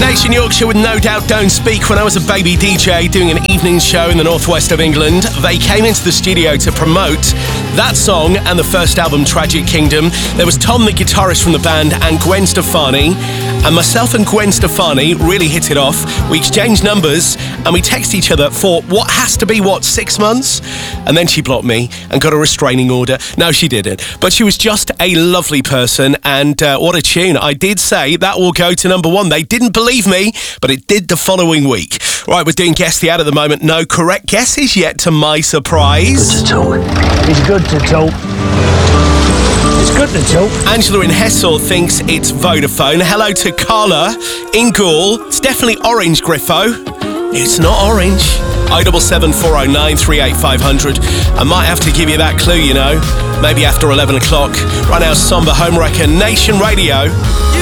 Nation Yorkshire with No Doubt Don't Speak. When I was a baby DJ doing an evening show in the northwest of England, they came into the studio to promote that song and the first album, Tragic Kingdom. There was Tom, the guitarist from the band, and Gwen Stefani. And myself and Gwen Stefani really hit it off. We exchanged numbers and we texted each other for what has to be, 6 months? And then she blocked me and got a restraining order. No, she didn't. But she was just a lovely person, and what a tune. I did say that will go to number 1. They didn't believe me, but it did the following week. Right, we're doing Guess the Ad at the moment. No correct guesses yet, to my surprise. Good to talk. It's good to talk. It's good to talk. Angela in Hessel thinks it's Vodafone. Hello to Carla in Gaul. It's definitely orange, Griffo. It's not orange. 077 409 38500. I might have to give you that clue, you know. Maybe after 11 o'clock. Right now, Somber Homewrecker, Nation Radio.